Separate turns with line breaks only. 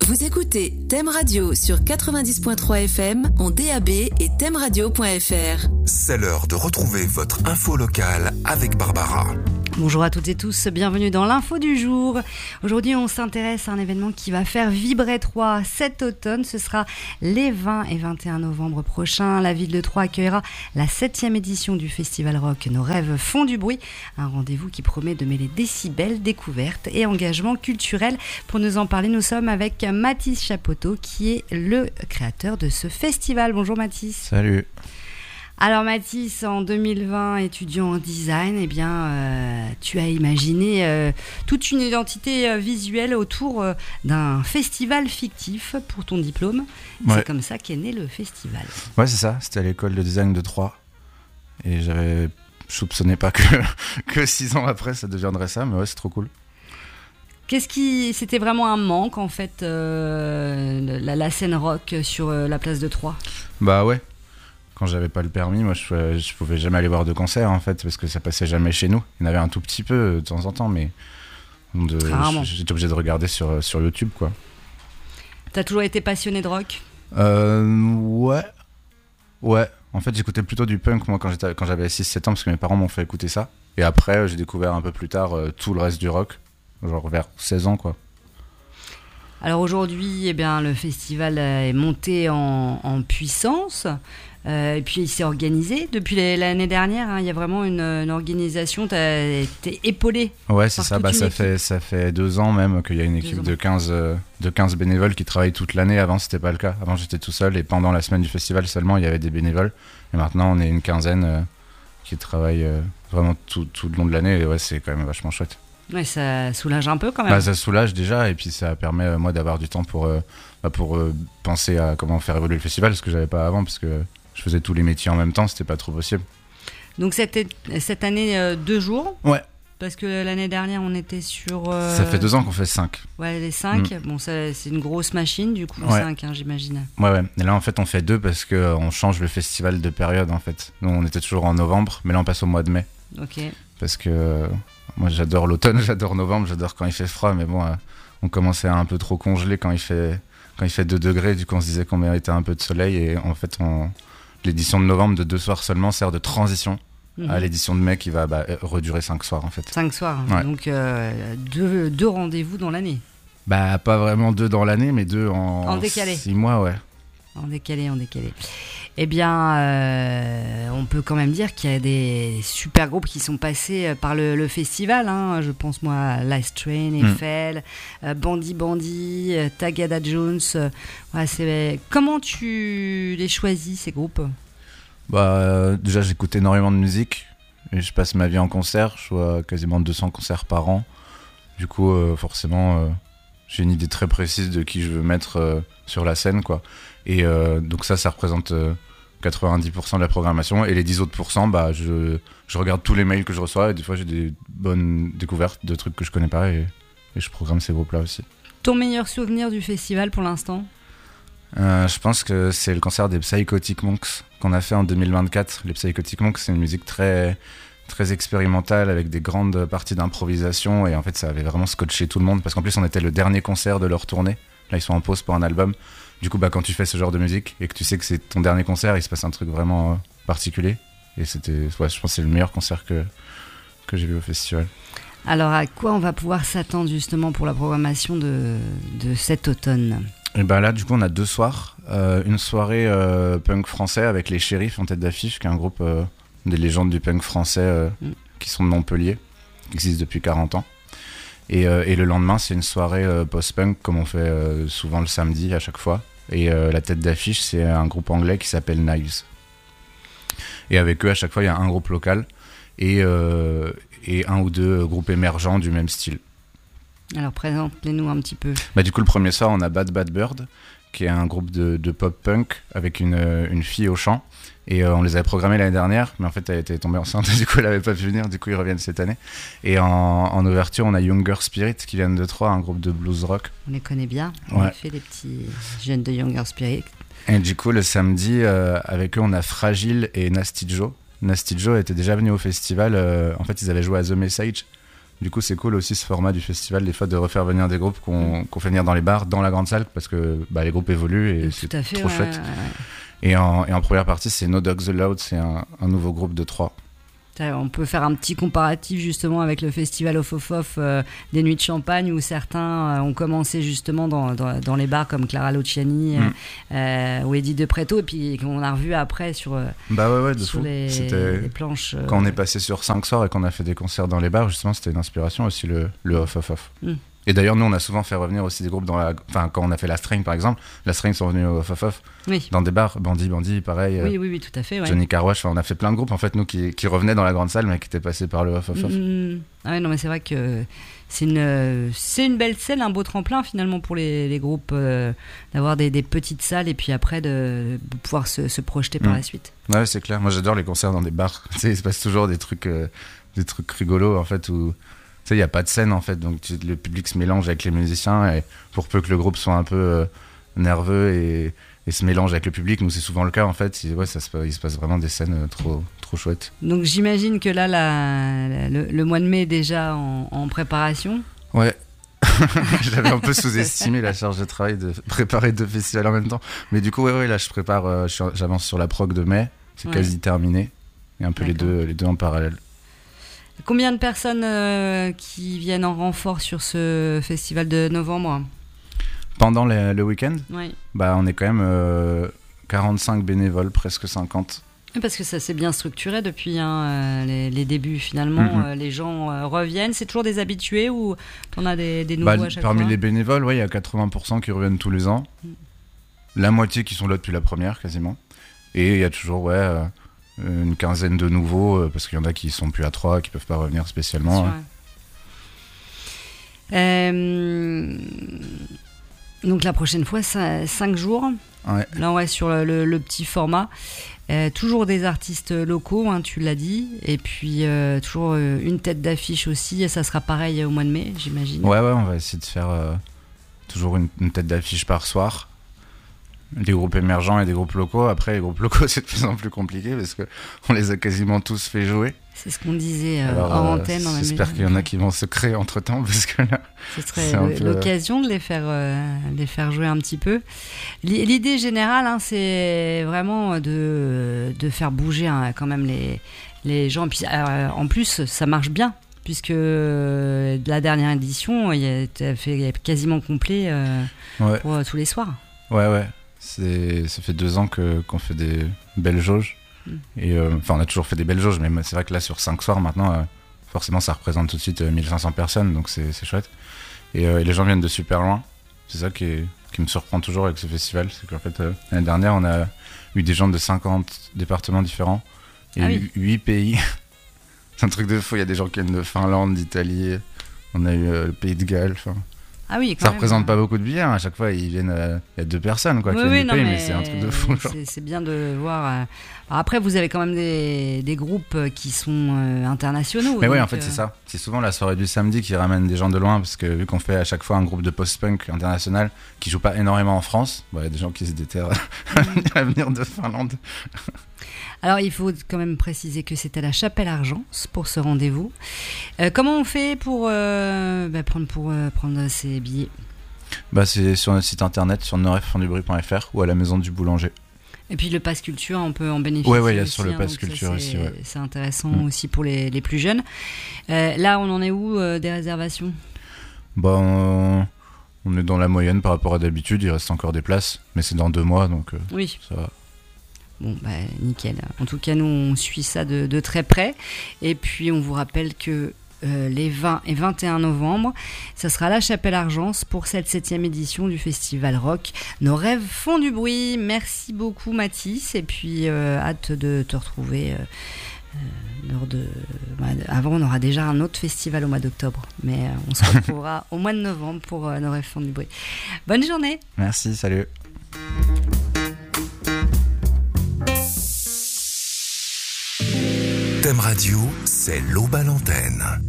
Vous écoutez Thème Radio sur 90.3 FM en DAB et thèmeradio.fr.
C'est l'heure de retrouver votre info locale avec Barbara.
Bonjour à toutes et tous, bienvenue dans l'info du jour. Aujourd'hui, on s'intéresse à un événement qui va faire vibrer Troyes cet automne. Ce sera les 20 et 21 novembre prochains. La ville de Troyes accueillera la 7e édition du festival rock Nos rêves font du bruit. Un rendez-vous qui promet de mêler décibels, découvertes et engagement culturel. Pour nous en parler, nous sommes avec Mathis Chapoteau qui est le créateur de ce festival. Bonjour Mathis.
Salut.
Alors Mathis, en 2020, étudiant en design, tu as imaginé toute une identité visuelle autour d'un festival fictif pour ton diplôme. Ouais. C'est comme ça qu'est né le festival.
Ouais, c'est ça. C'était à l'école de design de Troyes. Et je soupçonnais pas que 6 ans après, ça deviendrait ça. Mais ouais, c'est trop cool.
C'était vraiment un manque, en fait, la scène rock sur la place de Troyes? Bah ouais.
Quand j'avais pas le permis, moi je pouvais jamais aller voir de concert en fait, parce que ça passait jamais chez nous. Il y en avait un tout petit peu de temps en temps, mais j'étais obligé de regarder sur YouTube, quoi.
T'as toujours été passionné de rock?
Ouais. En fait, j'écoutais plutôt du punk moi quand j'avais 6-7 ans, parce que mes parents m'ont fait écouter ça. Et après, j'ai découvert un peu plus tard tout le reste du rock, genre vers 16 ans, quoi.
Alors aujourd'hui, le festival est monté en puissance. Et puis il s'est organisé depuis l'année dernière. Il y a vraiment une organisation. Tu as été épaulé.
Ouais, c'est ça. Ça fait 2 ans même qu'il y a une équipe de 15 bénévoles qui travaillent toute l'année. Avant, c'était pas le cas. Avant, j'étais tout seul et pendant la semaine du festival seulement, il y avait des bénévoles. Et maintenant, on est une quinzaine qui travaillent vraiment tout le long de l'année. Et ouais, c'est quand même vachement chouette.
Ouais, ça soulage un peu quand même.
Ça soulage déjà, et puis ça permet moi d'avoir du temps pour penser à comment faire évoluer le festival, ce que j'avais pas avant, parce que je faisais tous les métiers en même temps, c'était pas trop possible.
Donc cette année 2 jours.
Ouais.
Parce que l'année dernière on était sur...
Ça fait 2 ans qu'on fait 5.
Ouais, les 5. Bon, c'est une grosse machine du coup, ouais. 5 j'imagine.
Ouais. Et là en fait on fait 2 parce qu'on change le festival de période en fait. Nous on était toujours en novembre, mais là on passe au mois de mai.
Ok.
Parce que moi j'adore l'automne, j'adore novembre, j'adore quand il fait froid, mais bon, on commençait à un peu trop congeler quand il fait 2 degrés, du coup on se disait qu'on méritait un peu de soleil, et en fait l'édition de novembre de 2 soirs seulement sert de transition à l'édition de mai qui va redurer 5 soirs en fait.
5 soirs, ouais. Donc 2 rendez-vous dans l'année. Pas
vraiment 2 dans l'année, mais 2 en
décalé.
6 mois, ouais.
En décalé. On peut quand même dire qu'il y a des super groupes qui sont passés par le festival. Je pense moi à Last Train, Eiffel, Bandy, Tagada Jones. Comment tu les choisis, ces groupes?
Déjà, j'écoute énormément de musique et je passe ma vie en concert. Je vois quasiment 200 concerts par an. Du coup, forcément, j'ai une idée très précise de qui je veux mettre sur la scène, quoi. Et donc ça représente 90% de la programmation, et les 10 autres pourcents, je regarde tous les mails que je reçois, et des fois j'ai des bonnes découvertes de trucs que je connais pas, et je programme ces groupes là aussi.
Ton meilleur souvenir du festival pour l'instant?
Je pense que c'est le concert des Psychotic Monks qu'on a fait en 2024. Les Psychotic Monks, c'est une musique très, très expérimentale avec des grandes parties d'improvisation, et en fait ça avait vraiment scotché tout le monde, parce qu'en plus on était le dernier concert de leur tournée. Là ils sont en pause pour un album. Du coup, quand tu fais ce genre de musique et que tu sais que c'est ton dernier concert, il se passe un truc vraiment particulier. Et je pense que c'est le meilleur concert que j'ai vu au festival.
Alors, à quoi on va pouvoir s'attendre justement pour la programmation de cet automne?
Et là, du coup, on a 2 soirs. Une soirée punk français avec les Shérifs en tête d'affiche, qui est un groupe des légendes du punk français qui sont de Montpellier, qui existe depuis 40 ans. Et le lendemain, c'est une soirée post-punk, comme on fait souvent le samedi à chaque fois. Et la tête d'affiche, c'est un groupe anglais qui s'appelle Knives. Et avec eux, à chaque fois, il y a un groupe local et 1 ou 2 groupes émergents du même style.
Alors, présente-les-nous un petit peu.
Du coup, le premier soir, on a Bad Bad Bird, qui est un groupe de pop-punk avec une fille au chant. Et on les avait programmés l'année dernière, mais en fait elle était tombée enceinte, du coup elle avait pas pu venir, du coup ils reviennent cette année. Et en ouverture, on a Younger Spirit qui viennent de Troyes, un groupe de blues rock.
On les connaît bien, on a fait les petits jeunes de Younger Spirit.
Et du coup le samedi, avec eux on a Fragile et Nasty Joe. Nasty Joe était déjà venu au festival, en fait ils avaient joué à The Message Du coup, c'est cool aussi ce format du festival, des fois, de refaire venir des groupes qu'on fait venir dans les bars, dans la grande salle, parce que les groupes évoluent et c'est trop chouette. Ouais. Et en première partie, c'est No Dogs Allowed, c'est un nouveau groupe de 3.
On peut faire un petit comparatif justement avec le festival Off des Nuits de Champagne où certains ont commencé justement dans les bars comme Clara Luciani ou Eddie De Pretto et puis qu'on a revu après sur les planches.
Quand on est passé sur 5 soirs et qu'on a fait des concerts dans les bars, justement c'était une inspiration aussi le Off. Et d'ailleurs, nous, on a souvent fait revenir aussi des groupes quand on a fait La String, par exemple, La String sont venus au Off dans des bars, Bandit, pareil.
Oui, tout à fait. Ouais.
Johnny Carwash, on a fait plein de groupes, en fait, nous, qui revenaient dans la grande salle, mais qui étaient passés par le Off.
Ah ouais, non, mais c'est vrai que c'est une belle scène, un beau tremplin, finalement, pour les groupes, d'avoir des petites salles et puis après de pouvoir se projeter par la suite.
Ouais, c'est clair. Moi, j'adore les concerts dans des bars. Tu sais, il se passe toujours des trucs rigolos, en fait, où... il n'y a pas de scène en fait, donc le public se mélange avec les musiciens et pour peu que le groupe soit un peu nerveux et se mélange avec le public, nous c'est souvent le cas en fait, il se passe vraiment des scènes trop chouettes.
Donc j'imagine que là le mois de mai est déjà en préparation.
Ouais, j'avais un peu sous-estimé la charge de travail de préparer 2 festivals en même temps, mais du coup ouais là je prépare, j'avance sur la prog de mai, c'est quasi terminé et un peu les deux en parallèle.
Combien de personnes qui viennent en renfort sur ce festival de novembre ?
Pendant le week-end ?
Oui.
On est quand même 45 bénévoles, presque 50.
Parce que ça s'est bien structuré depuis les débuts finalement. Les gens reviennent. C'est toujours des habitués ou on a des nouveaux à chaque fois ?
Parmi les bénévoles, il y a 80% qui reviennent tous les ans. La moitié qui sont là depuis la première quasiment. Et il y a toujours une quinzaine de nouveaux, parce qu'il y en a qui sont plus à 3, qui peuvent pas revenir spécialement.
Donc la prochaine fois, 5 jours.
Ouais.
Là, on reste sur le petit format. Toujours des artistes locaux, tu l'as dit. Et puis, toujours une tête d'affiche aussi. Et ça sera pareil au mois de mai, j'imagine. Ouais,
on va essayer de faire toujours une tête d'affiche par soir. Des groupes émergents et des groupes locaux. Après, les groupes locaux, c'est de plus en plus compliqué parce qu'on les a quasiment tous fait jouer.
C'est ce qu'on disait hors antenne.
J'espère qu'il y en a qui vont se créer entre-temps parce que là,
ce serait l'occasion de les faire jouer un petit peu. L'idée générale, c'est vraiment de faire bouger quand même les gens. Puis, en plus, ça marche bien. Puisque la dernière édition, il est quasiment complet pour tous les soirs. Ouais.
Ça fait 2 ans qu'on fait des belles jauges. Et on a toujours fait des belles jauges, mais c'est vrai que là, sur 5 soirs maintenant, forcément, ça représente tout de suite 1500 personnes, donc c'est chouette. Et les gens viennent de super loin. C'est ça qui me surprend toujours avec ce festival. C'est qu'en fait, l'année dernière, on a eu des gens de 50 départements différents et 8 pays. C'est un truc de fou. Il y a des gens qui viennent de Finlande, d'Italie. On a eu le Pays de Galles.
Ah oui,
ça représente pas beaucoup de billets. À chaque fois, ils viennent. Il y a 2 personnes qui viennent du pays, mais c'est un truc de fou.
C'est bien de voir. Après, vous avez quand même des groupes qui sont internationaux.
Mais oui, en fait, c'est ça. C'est souvent la soirée du samedi qui ramène des gens de loin, parce que vu qu'on fait à chaque fois un groupe de post-punk international qui joue pas énormément en France, il y a des gens qui se déterrent à venir de Finlande.
Alors, il faut quand même préciser que c'est à la Chapelle Argence pour ce rendez-vous. Comment on fait pour prendre ces billets ?
C'est sur notre site internet, sur noreffondubruit.fr ou à la Maison du Boulanger.
Et puis le pass culture, on peut en bénéficier.
Oui, il y a sur le pass culture aussi.
C'est intéressant aussi pour les plus jeunes. Là, on en est où des réservations ?
On est dans la moyenne par rapport à d'habitude. Il reste encore des places, mais c'est dans 2 mois, donc ça va.
Bon, nickel. En tout cas, nous, on suit ça de très près. Et puis, on vous rappelle que les 20 et 21 novembre, ça sera à la Chapelle Argence pour cette 7e édition du Festival Rock. Nos rêves font du bruit. Merci beaucoup, Mathis. Et puis, hâte de te retrouver avant, on aura déjà un autre festival au mois d'octobre. Mais on se retrouvera au mois de novembre pour Nos rêves font du bruit. Bonne journée.
Merci, salut.
Thème Radio, c'est l'Aube à l'antenne.